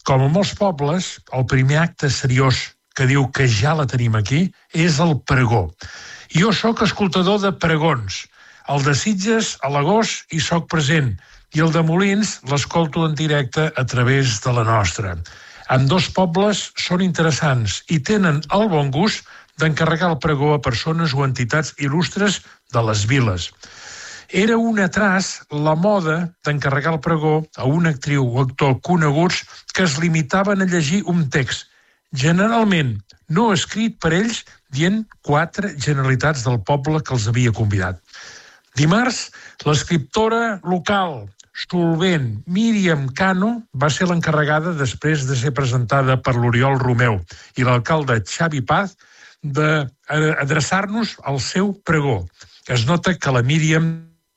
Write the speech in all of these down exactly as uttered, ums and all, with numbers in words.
Com a molts pobles, el primer acte seriós que diu que ja la tenim aquí és el pregó. Jo sóc escoltador de pregons. El de Sitges, a l'agost, hi soc present, i el de Molins l'escolto en directe a través de la nostra. Ambdós pobles són interessants i tenen el bon gust d'encarregar el pregó a persones o entitats il·lustres de les viles. Era un atras la moda d'encarregar el pregó a una actriu o actor coneguts que es limitaven a llegir un text, generalment no escrit per ells, dient quatre generalitats del poble que els havia convidat. Dimarts, l'escriptora local solvent Míriam Cano va ser l'encarregada, després de ser presentada per l'Oriol Romeu i l'alcalde Xavi Paz, d'adreçar-nos al seu pregó. Es nota que la Míriam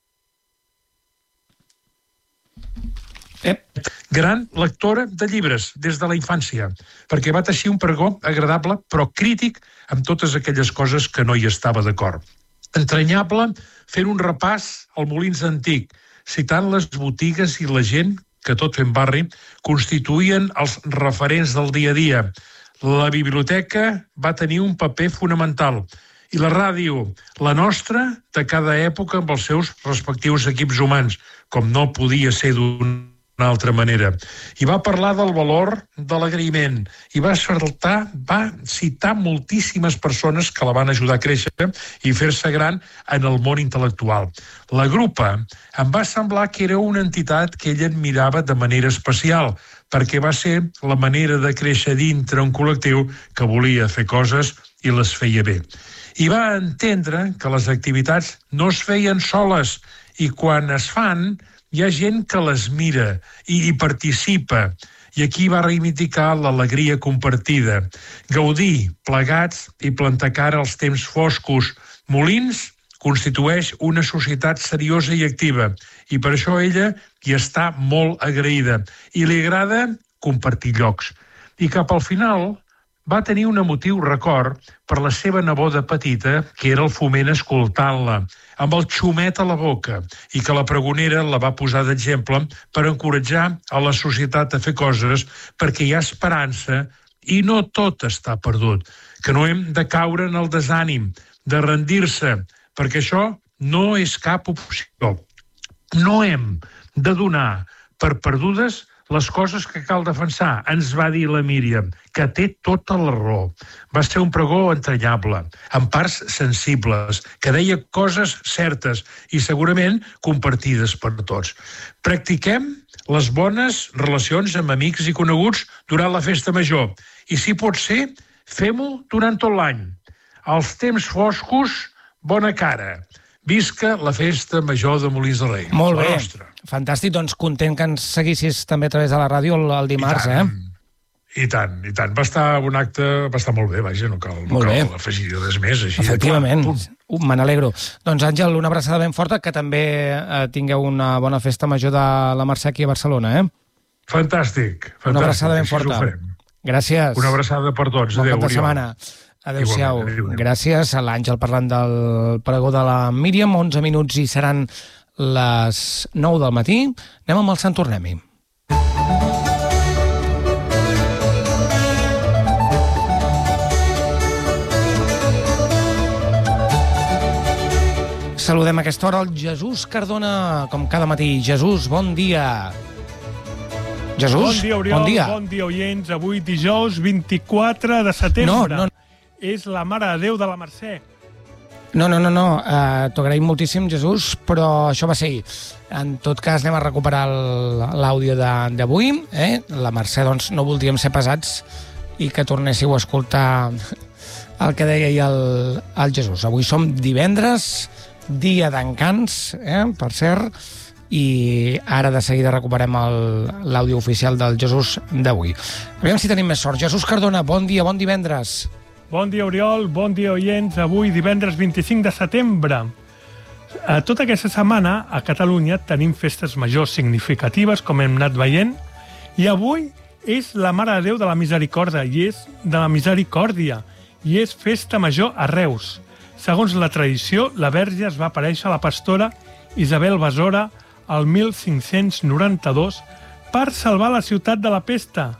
gran lectora de llibres des de la infància, perquè va teixir un pregó agradable però crític amb totes aquelles coses que no hi estava d'acord. Entranyable fent un repàs al Molins antic, citant les botigues i la gent que, tot fent barri, constituïen els referents del dia a dia. La biblioteca va tenir un paper fonamental i la ràdio, la nostra, de cada època amb els seus respectius equips humans, com no podia ser d'una altra manera. I va parlar del valor de l'agraïment i va saltar, va citar moltíssimes persones que la van ajudar a créixer i fer-se gran en el món intel·lectual. La Grupa em va semblar que era una entitat que ella admirava de manera especial, perquè va ser la manera de créixer dintre un col·lectiu que volia fer coses i les feia bé. I va entendre que les activitats no es feien soles i quan es fan hi ha gent que les mira i hi participa. I aquí va reivindicar l'alegria compartida, gaudir plegats i plantar cara als temps foscos. Molins constitueix una societat seriosa i activa i per això ella hi està molt agraïda i li agrada compartir llocs. I cap al final va tenir un emotiu record per la seva neboda petita, que era el Foment escoltant-la, amb el xumet a la boca, i que la pregonera la va posar d'exemple per encoratjar a la societat a fer coses perquè hi ha esperança i no tot està perdut, que no hem de caure en el desànim, de rendir-se, perquè això no és cap opció. No hem de donar per perdudes les coses que cal defensar, ens va dir la Míriam, que té tota la raó. Va ser un pregó entranyable, amb parts sensibles, que deia coses certes i segurament compartides per tots. Practiquem les bones relacions amb amics i coneguts durant la festa major i, si pot ser, fem-ho durant tot l'any. Als temps foscos, bona cara. Visca la festa major de Molins de Rei. Molt bé, fantàstic, doncs content que ens seguissis també a través de la ràdio el, el dimarts, I tant, eh? I tant, i tant. Va estar un acte, va estar molt bé, vaja, no cal, no cal afegir res més. Així, efectivament, uh, me n'alegro. Doncs Àngel, una abraçada ben forta, que també eh, tingueu una bona festa major de la Mercè aquí a Barcelona, eh? Fantàstic, fantàstic. Una abraçada ben forta. Gràcies. Una abraçada per tots. Bon Adéu, cap de setmana. Adéu-siau. Gràcies a l'Àngel parlant del pregó de la Míriam. onze minuts i seran les nou del matí. Anem amb el Sant Tornem-hi. Saludem a aquesta hora el Jesús Cardona, com cada matí. Jesús, bon dia. Jesús, bon dia, Oriol, bon dia. Bon dia, oients. Avui, dijous vint-i-quatre de setembre. No, no. És la Mare de Déu de la Mercè. No, no, no, no. Uh, T'ho agraïm moltíssim, Jesús, però això va ser ahir. En tot cas, anem a recuperar l'àudio d'avui. Eh? La Mercè, doncs, no voldríem ser pesats i que tornéssiu a escoltar el que deia ahir el, el Jesús. Avui som divendres, dia d'encants, eh? Per cert, i ara de seguida recuperem l'àudio oficial del Jesús d'avui. Aviam si tenim més sort. Jesús Cardona, bon dia, bon divendres. Bon dia, Oriol, bon dia, oients. Avui, divendres vint-i-cinc de setembre. A tota aquesta setmana, a Catalunya, tenim festes majors significatives, com hem anat veient, i avui és la Mare de Déu de la Misericòrdia, i és de la Misericòrdia, i és festa major a Reus. Segons la tradició, la Verge es va aparèixer a la pastora Isabel Besora el mil cinc-cents noranta-dos per salvar la ciutat de la pesta,